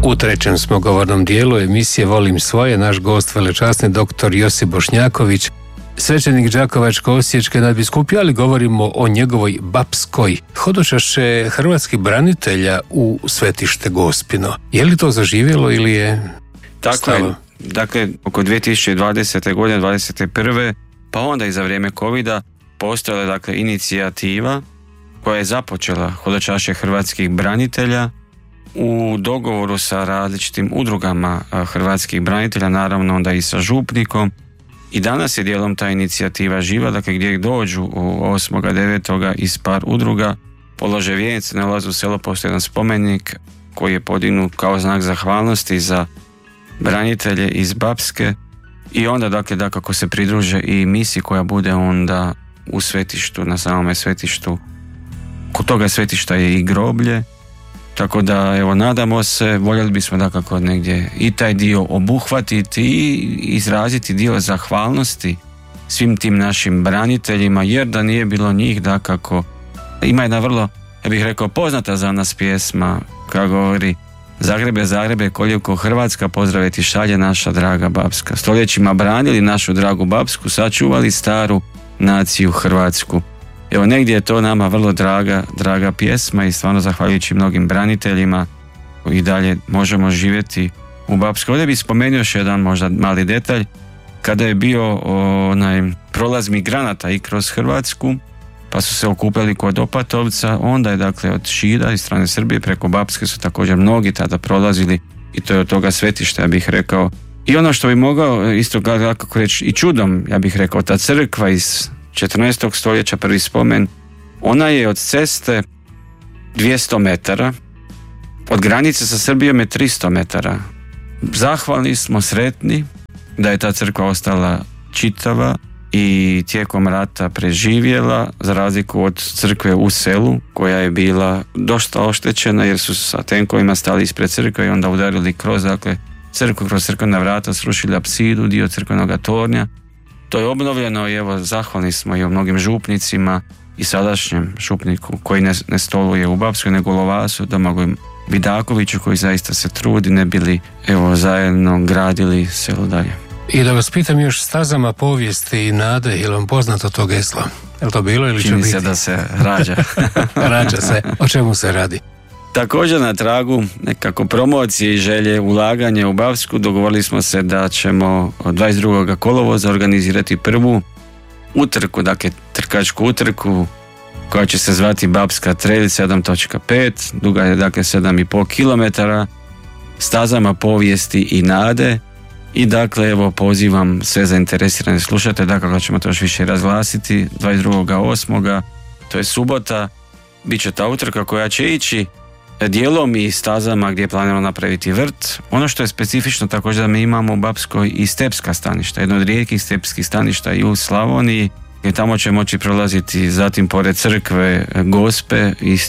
U trećem smo govornom dijelu emisije Volim svoje, naš gost velečasni doktor Josip Bošnjaković, svećenik Đakovačko-osječke nadbiskupije, ali govorimo o njegovoj bapskoj. Hodočašće hrvatskih branitelja u Svetište Gospino. Je li to zaživjelo ili je stalo? Dakle, oko 2020. godine, 2021. pa onda i za vrijeme covida postojala je inicijativa koja je započela hodočašće hrvatskih branitelja u dogovoru sa različitim udrugama hrvatskih branitelja, naravno onda i sa župnikom. I danas je dijelom ta inicijativa živa, gdje dođu 8.9. iz par udruga, polože vijenac, na ulazu u selo postoji jedan spomenik koji je podignut kao znak zahvalnosti za branitelje iz Bapske i onda dakako se pridruže i misiji koja bude onda u svetištu, na samome svetištu. Kod toga svetišta je i groblje, tako da evo nadamo se, voljeli bismo dakako negdje i taj dio obuhvatiti i izraziti dio zahvalnosti svim tim našim braniteljima, jer da nije bilo njih dakako. Ima jedna vrlo, ja bih rekao, poznata za nas pjesma koja govori: Zagrebe, Zagrebe, koliko Hrvatska, pozdrave ti šalje naša draga Bapska. Stoljećima branili našu dragu Bapsku, sačuvali staru naciju Hrvatsku. Evo, negdje je to nama vrlo draga pjesma i stvarno zahvaljujući mnogim braniteljima i dalje možemo živjeti u Bapskoj. Ovdje bih spomenuo još jedan možda mali detalj. Kada je bio prolaz migranata i kroz Hrvatsku, pa su se okupljali kod Opatovca, onda je od Šida iz strane Srbije preko Bapske su također mnogi tada prolazili i to je od toga svetišta, ja bih rekao. I ono što bi mogao isto kako reći i čudom, ja bih rekao, ta crkva iz 14. stoljeća, prvi spomen, ona je od ceste 200 metara, od granice sa Srbijom je 300 metara. Zahvalni smo, sretni da je ta crkva ostala čitava i tijekom rata preživjela, za razliku od crkve u selu koja je bila dosta oštećena jer su sa tenkovima stali ispred crkve i onda udarili kroz crkvu, kroz crkvena vrata, srušili apsidu, dio crkvenog tornja. To je obnovljeno i evo zahvalni smo i o mnogim župnicima i sadašnjem župniku koji ne stoluje u Bapskoj nego u Lovasu, Domagoju Vidakoviću koji zaista se trudi, ne bili zajedno gradili selo dalje. I da vas pitam još stazama povijesti i nade, je li vam poznato to geslo? Je li to bilo ili će biti? Čini se da se rađa. Rađa se. O čemu se radi? Također na tragu nekako promocije i želje ulaganja u Bapsku dogovorili smo se da ćemo 22. kolovoza organizirati prvu utrku, trkačku utrku koja će se zvati Bapska Trail 7.5, duga je 7,5 km, stazama povijesti i nade. I evo pozivam sve zainteresirane slušatelje, kako ćemo to još više razglasiti, 22.8. to je subota, bit će ta utrka koja će ići dijelom i stazama gdje planiramo napraviti vrt. Ono što je specifično također da mi imamo u Bapskoj i stepska staništa, jedno od rijetkih stepskih staništa i u Slavoniji, gdje tamo će moći prolaziti zatim pored crkve Gospe iz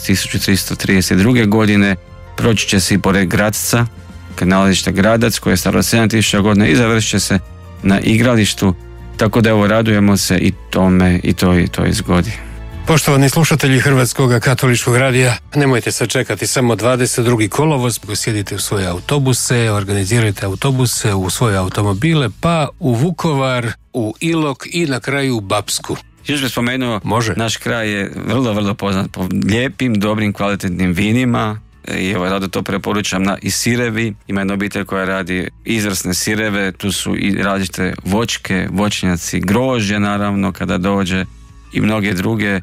1332. godine, proći će se i pored Gradca, nalazište Gradac koje je staro 7000 godina i završit će se na igralištu, tako da evo radujemo se i tome i toj zgodi. Poštovani slušatelji Hrvatskog katoličkog radija, nemojte se čekati samo 22. kolovoz, sjedite u svoje autobuse, organizirajte autobuse u svoje automobile, pa u Vukovar, u Ilok i na kraju u Bapsku. Još bih spomenuo, naš kraj je vrlo, vrlo poznat po lijepim, dobrim, kvalitetnim vinima. I evo, rado to preporučam i sirevi. Ima jedna obitelj koja radi izvrsne sireve, tu su i različite voćke, voćnjaci, grožđe naravno kada dođe i mnoge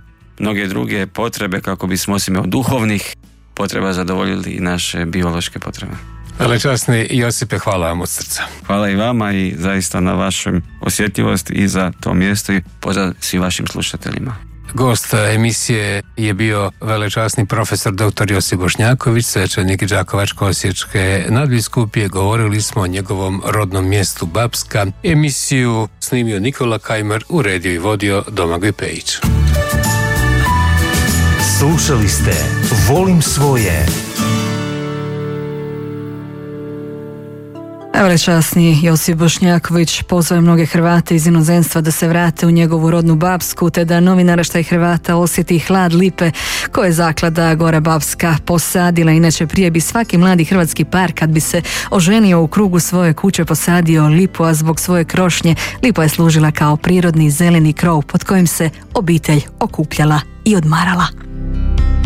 druge potrebe kako bismo osim od duhovnih potreba zadovoljili i naše biološke potrebe. Velečasni Josipe, hvala vam od srca. Hvala i vama i zaista na vašoj osjetljivosti i za to mjesto i pozdrav svim vašim slušateljima. Gost emisije je bio velečasni profesor dr. Josip Bošnjaković, svećenik Đakovačko-osječke nadbiskupije. Govorili smo o njegovom rodnom mjestu Bapska. Emisiju snimio Nikola Kajmer, uredio i vodio Domagoj Pejić. Slušali ste Volim svoje. Evo Velečasni Josip Bošnjaković pozvao je mnoge Hrvate iz inozemstva da se vrate u njegovu rodnu Bapsku, te da novi naraštaj Hrvata osjeti hlad lipe koje je zaklada Gora Bapska posadila. Inače, prije bi svaki mladi hrvatski par kad bi se oženio u krugu svoje kuće posadio lipu, a zbog svoje krošnje lipa je služila kao prirodni zeleni krov pod kojim se obitelj okupljala i odmarala.